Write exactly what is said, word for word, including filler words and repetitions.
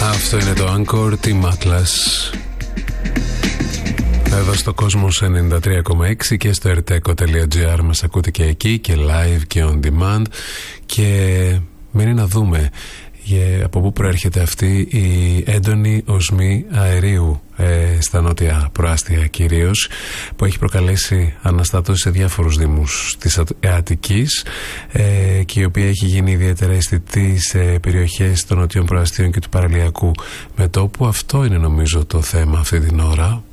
Αυτό είναι το Anchor, Team Atlas. Εδώ στο Κόσμος ενενήντα τρία κόμμα έξι και στο erteco τελεία gr μας ακούτε και εκεί και live και on demand. Και μένει να δούμε από πού προέρχεται αυτή η έντονη οσμή αερίου ε, στα νότια προάστια κυρίως, που έχει προκαλέσει αναστάτωση σε διάφορους δήμους της Αττικής ε, και η οποία έχει γίνει ιδιαίτερα αισθητή σε περιοχές των νοτιών προαστίων και του παραλιακού μετώπου. Αυτό είναι νομίζω το θέμα αυτή την ώρα,